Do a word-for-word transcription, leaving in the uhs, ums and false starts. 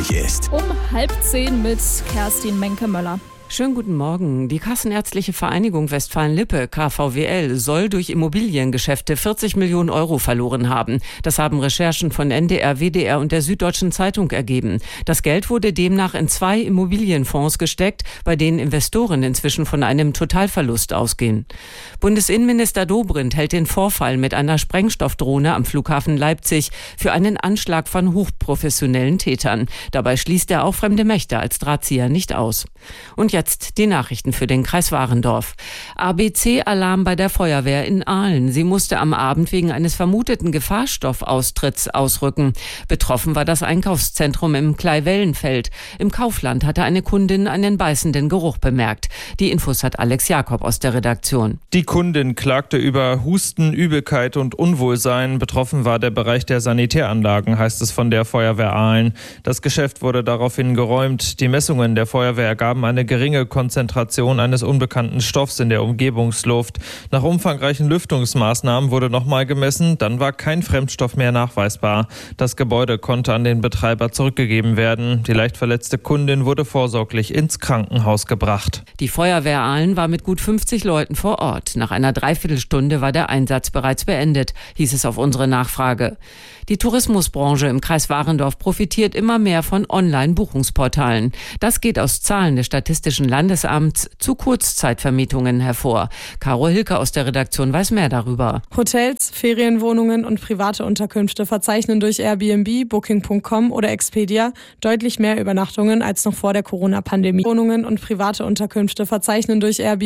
möglich ist. Um halb zehn mit Kerstin Menke-Möller. Schönen guten Morgen. Die Kassenärztliche Vereinigung Westfalen-Lippe, K V W L, soll durch Immobiliengeschäfte vierzig Millionen Euro verloren haben. Das haben Recherchen von N D R, W D R und der Süddeutschen Zeitung ergeben. Das Geld wurde demnach in zwei Immobilienfonds gesteckt, bei denen Investoren inzwischen von einem Totalverlust ausgehen. Bundesinnenminister Dobrindt hält den Vorfall mit einer Sprengstoffdrohne am Flughafen Leipzig für einen Anschlag von hochprofessionellen Tätern. Dabei schließt er auch fremde Mächte als Drahtzieher nicht aus. Und jetzt Jetzt die Nachrichten für den Kreis Warendorf. A B C-Alarm bei der Feuerwehr in Ahlen. Sie musste am Abend wegen eines vermuteten Gefahrstoffaustritts ausrücken. Betroffen war das Einkaufszentrum im Kleinwellenfeld. Im Kaufland hatte eine Kundin einen beißenden Geruch bemerkt. Die Infos hat Alex Jakob aus der Redaktion. Die Kundin klagte über Husten, Übelkeit und Unwohlsein. Betroffen war der Bereich der Sanitäranlagen, heißt es von der Feuerwehr Ahlen. Das Geschäft wurde daraufhin geräumt. Die Messungen der Feuerwehr ergaben eine geringe Konzentration eines unbekannten Stoffs in der Umgebungsluft. Nach umfangreichen Lüftungsmaßnahmen wurde nochmal gemessen, dann war kein Fremdstoff mehr nachweisbar. Das Gebäude konnte an den Betreiber zurückgegeben werden. Die leicht verletzte Kundin wurde vorsorglich ins Krankenhaus gebracht. Die Feuerwehr Ahlen war mit gut fünfzig Leuten vor Ort. Nach einer Dreiviertelstunde war der Einsatz bereits beendet, hieß es auf unsere Nachfrage. Die Tourismusbranche im Kreis Warendorf profitiert immer mehr von Online-Buchungsportalen. Das geht aus Zahlen des Statistischen Landesamts zu Kurzzeitvermietungen hervor. Caro Hilke aus der Redaktion weiß mehr darüber. Hotels, Ferienwohnungen und private Unterkünfte verzeichnen durch Airbnb, Booking Punkt com oder Expedia deutlich mehr Übernachtungen als noch vor der Corona-Pandemie. Wohnungen und private Unterkünfte verzeichnen durch Airbnb